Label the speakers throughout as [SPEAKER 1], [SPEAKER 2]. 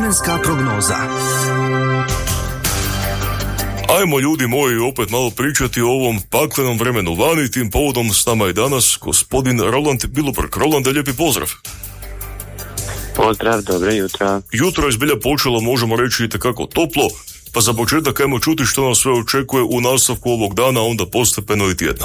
[SPEAKER 1] Vremenska prognoza.
[SPEAKER 2] Ajmo ljudi moji opet malo pričati o ovom paklenom vremenu vani. Tim povodom s nama je danas gospodin Roland Bilobrk. Rolande, lijepi pozdrav.
[SPEAKER 3] Pozdrav, dobro jutro.
[SPEAKER 2] Jutro je zbilja počelo, možemo reći, itekako toplo, pa za početak ajmo čuti što nas sve očekuje u nastavku ovog dana, onda postepeno i tjedna.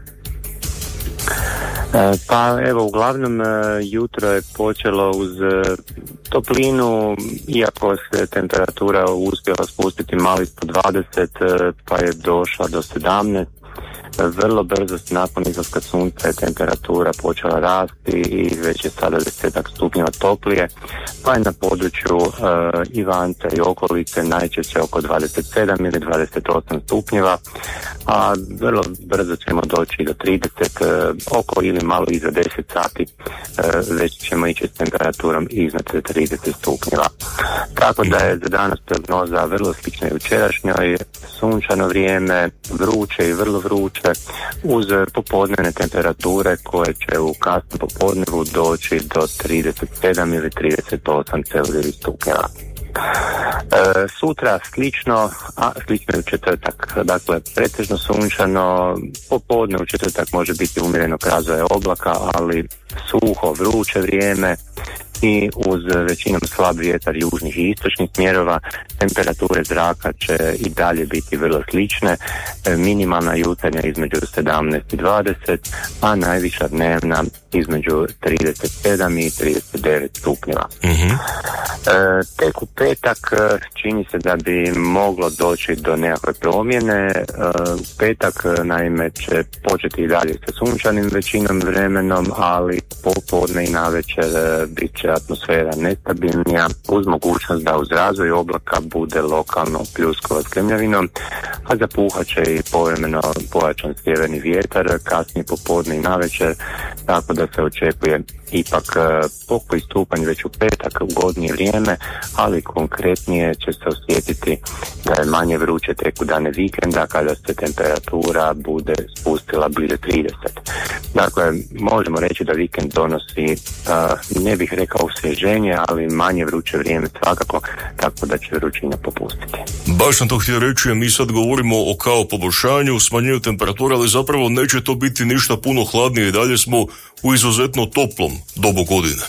[SPEAKER 3] Pa evo, uglavnom jutro je počelo uz toplinu, iako se temperatura uspjela spustiti malo ispod 20, pa je došla do 17. Vrlo brzo nakon izlaska sunca je temperatura počela rasti i već je sada 10 stupnjeva toplije, pa je na području Ivanca i okolice najčešće oko 27 ili 28 stupnjeva, a vrlo brzo ćemo doći do 30, oko ili malo iza 10 sati već ćemo ići s temperaturom iznad 30 stupnjeva. Tako da je za danas prognoza vrlo slična i jučerašnjoj, sunčano vrijeme, vruće i vrlo vruće, uz popodnevne temperature koje će u kasnom popodnevu doći do 37 ili 38 Celzijevih stupnjeva. Sutra slično, a slično je u četvrtak, dakle pretežno sunčano, popodne u četvrtak može biti umjerenog razvoja oblaka, ali suho, vruće vrijeme i uz većinom slab vjetar južnih i istočnih smjerova. Temperature zraka će i dalje biti vrlo slične, minimalna jutarnja između 17 i 20, a najviša dnevna između 37 i 39 stupnjeva. Tek u petak čini se da bi moglo doći do nekakve promjene. Petak naime će početi i dalje sa sunčanim većinom vremenom, ali popodne i navečer bit će atmosfera nestabilnija, uz mogućnost da uz razvoj oblaka bude lokalno pljuskova s grmljavinom, a zapuhat će i povremeno pojačan sjeverni vjetar kasnije popodne i navečer, tako da se očekuje ipak pokoji stupanj već u petak, ugodnije vrijeme, ali konkretnije će se osjetiti da je manje vruće tek u dane vikenda kada se temperatura bude spustila bliže 30. Dakle, možemo reći da vikend donosi, ne bih rekao osvježenje, ali manje vruće vrijeme svakako, tako da će vrućina popustiti.
[SPEAKER 2] Baš sam to htio reći, mi sad govorimo o kao poboljšanju, smanjenju temperature, ali zapravo neće to biti ništa puno hladnije i dalje smo u izuzetno toplom dobu godine.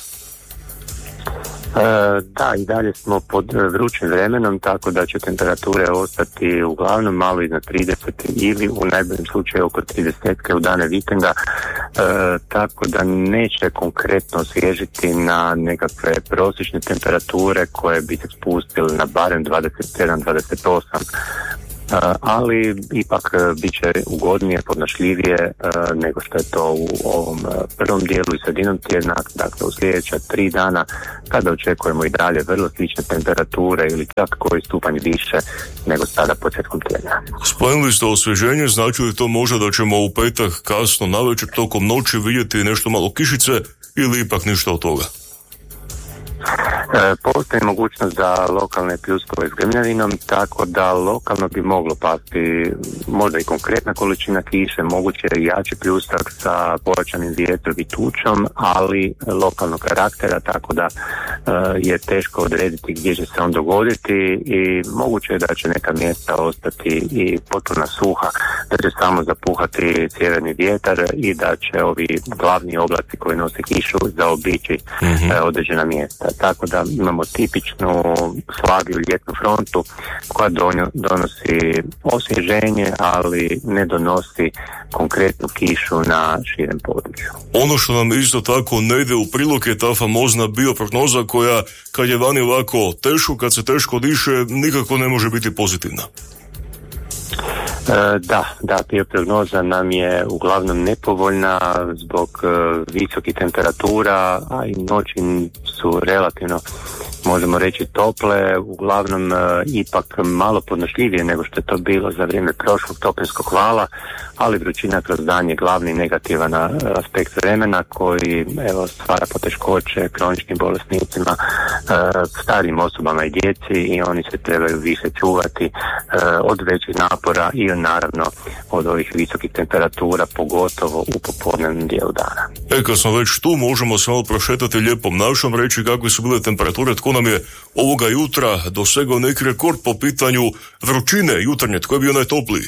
[SPEAKER 3] Da, i dalje smo pod vrućim vremenom, tako da će temperature ostati uglavnom malo iznad 30 ili u najboljem slučaju oko 30 u dane vikenda, tako da neće konkretno osvježiti na nekakve prosječne temperature koje bi se spustile na barem 27-28, ali ipak bit će ugodnije, podnošljivije nego što je to u ovom prvom dijelu i sredinom tjedna, dakle u sljedeća 3 dana kada očekujemo i dalje vrlo slične temperature ili čak koji stupanj više nego sada početkom tjedna.
[SPEAKER 2] Spomenuli ste osvježenje, znači li to može da ćemo u petak kasno navečer tokom noći vidjeti nešto malo kišice ili ipak ništa od toga?
[SPEAKER 3] Postoji mogućnost za lokalne pljuskove s grmljavinom, tako da lokalno bi moglo pasti možda i konkretna količina kiše, moguće i jači pljusak sa pojačanim vjetrom i tučom, ali lokalnog karaktera, tako da je teško odrediti gdje će se on dogoditi i moguće je da će neka mjesta ostati i potpuno suha, da će samo zapuhati sjeverni vjetar i da će ovi glavni oblaci koji nose kišu zaobići određena mjesta. Tako da imamo tipičnu slabiju ljetnu frontu koja donosi osvježenje, ali ne donosi konkretnu kišu na širem području.
[SPEAKER 2] Ono što nam isto tako ne ide u prilog je ta famozna bioprognoza koja kad je vani ovako teško, kad se teško diše, nikako ne može biti pozitivna.
[SPEAKER 3] Da, bioprognoza nam je uglavnom nepovoljna zbog visokih temperatura, a i noći su relativno, možemo reći, tople, uglavnom ipak malo podnošljivije nego što je to bilo za vrijeme prošlog toplinskog vala, ali vrućina kroz dan je glavni negativan aspekt vremena koji stvara poteškoće kroničnim bolesnicima, starijim osobama i djeci i oni se trebaju više čuvati od većih napora i naravno od ovih visokih temperatura, pogotovo u popodnevnom dijelu dana.
[SPEAKER 2] Kad smo već tu, možemo se malo prošetati lijepom našom, reći kakve su bile temperature, tko nam je ovoga jutra dosegao neki rekord po pitanju vrućine jutarnje, tko je bio najtopliji?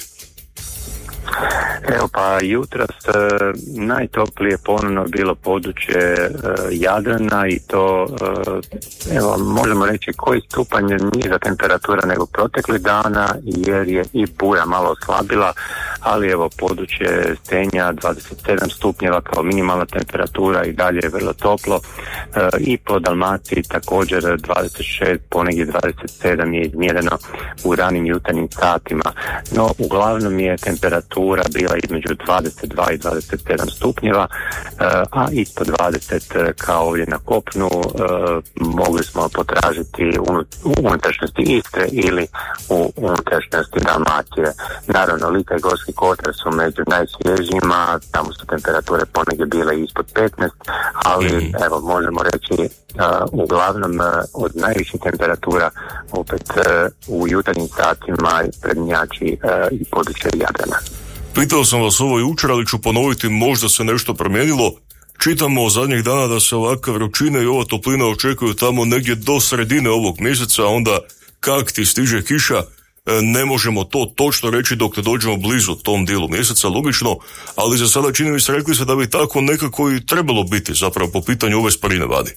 [SPEAKER 3] Evo pa jutros najtoplije ponovno bilo područje Jadrana i to evo možemo reći koji stupanj niža temperatura nego proteklih dana jer je i buja malo oslabila, ali evo područje Stenja 27 stupnjeva kao minimalna temperatura i dalje je vrlo toplo i po Dalmaciji također 26, ponegdje 27 je izmjereno u ranim jutarnjim satima, no uglavnom je temperatura bila između 22 i 27 stupnjeva, a ispod 20 kao ovdje na kopnu mogli smo potražiti u unutrašnjosti Istre ili u unutrašnjosti Dalmacije. Naravno, Lika i Gorski kotar su među najsvježijima, tamo su temperature ponegdje bile ispod 15, ali evo možemo reći uglavnom od najviših temperatura opet u jutarnjim satima prednjači i područje Jadrana.
[SPEAKER 2] Pitao sam vas ovo jučer, ali ću ponoviti, možda se nešto promijenilo. Čitamo zadnjih dana da se ovakve vrućine i ova toplina očekuju tamo negdje do sredine ovog mjeseca, a onda kak ti stiže kiša, ne možemo to točno reći dok ne dođemo blizu tom dijelu mjeseca, logično, ali za sada čini mi se, rekli se da bi tako nekako i trebalo biti zapravo po pitanju ove sparine vadi.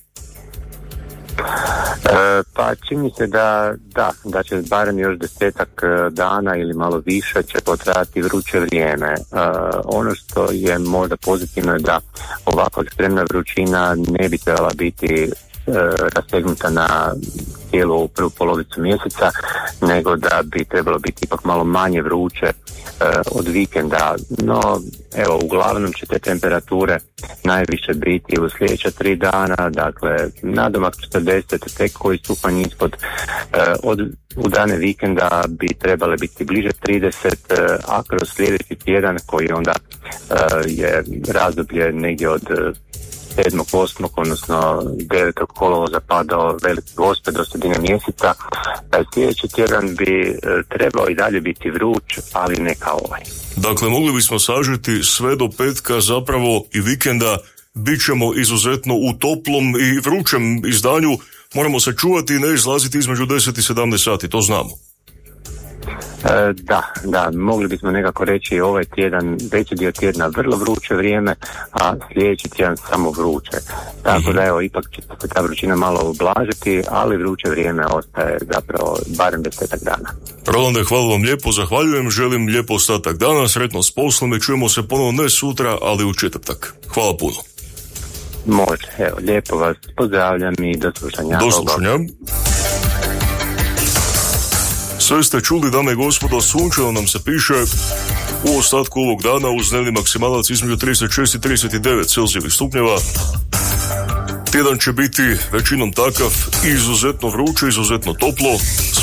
[SPEAKER 3] Pa čini se da će barem još 10 dana ili malo više će potrajati vruće vrijeme. Ono što je možda pozitivno je da ovako ekstremna vrućina ne bi trebala biti rastegnuta na cijelu prvu polovicu mjeseca, nego da bi trebalo biti ipak malo manje vruće od vikenda. No, evo, uglavnom će te temperature najviše biti u sljedeća 3 dana, dakle, nadomak 40, tek koji stupanj ispod u dane vikenda bi trebale biti bliže 30, a kroz sljedeći tjedan koji onda je razdoblje negdje od 7. 8. odnosno 9. kolovoza pa do Velike Gospe do sredine mjeseca. Sljedeći tjedan bi trebao i dalje biti vruć, ali ne kao ovaj.
[SPEAKER 2] Dakle, mogli bismo sažeti sve do petka zapravo i vikenda bit ćemo izuzetno u toplom i vrućem izdanju. Moramo se čuvati i ne izlaziti između 10 i 17 sati, to znamo.
[SPEAKER 3] Da, mogli bismo nekako reći ovaj tjedan, veći dio tjedna vrlo vruće vrijeme, a sljedeći tjedan samo vruće. Tako da evo, ipak će se ta vrućina malo ublažiti, ali vruće vrijeme ostaje zapravo barem 10 dana.
[SPEAKER 2] Rolande, hvala vam lijepo, zahvaljujem, želim lijepo ostatak dana, sretno s poslom i čujemo se ponovno ne sutra, ali u četvrtak. Hvala puno.
[SPEAKER 3] Može, evo, lijepo vas pozdravljam i do slušanja.
[SPEAKER 2] Do slušanja. Sve ste čuli, dame i gospodo, sunčano nam se piše u ostatku ovog dana uz dnevni maksimalac između 36 i 39 celzijevih stupnjeva. Tjedan će biti većinom takav, izuzetno vruće, izuzetno toplo,